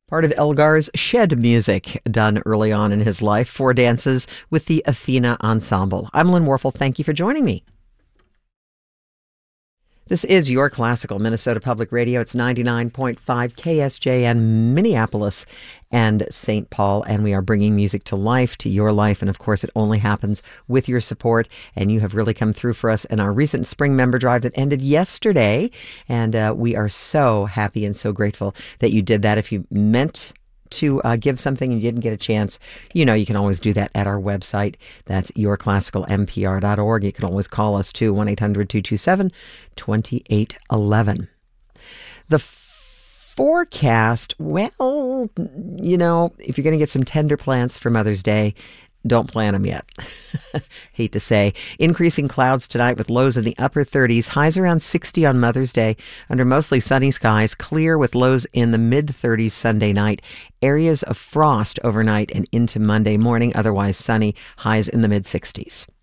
Part of Elgar's shed music done early on in his life, 4 dances with the Athena Ensemble. I'm Lynn Warfel. Thank you for joining me. This is your classical Minnesota Public Radio. It's 99.5 KSJN Minneapolis and St. Paul, and we are bringing music to life, to your life, and of course it only happens with your support, and you have really come through for us in our recent spring member drive that ended yesterday, and we are so happy and so grateful that you did that. If you meant to give something and you didn't get a chance, you can always do that at our website. That's yourclassicalmpr.org. You can always call us too, 1-800-227-2811. The forecast, well, if you're going to get some tender plants for Mother's Day, don't plant them yet. Hate to say. Increasing clouds tonight with lows in the upper 30s, highs around 60 on Mother's Day, under mostly sunny skies, clear with lows in the mid-30s Sunday night. Areas of frost overnight and into Monday morning, otherwise sunny, highs in the mid-60s.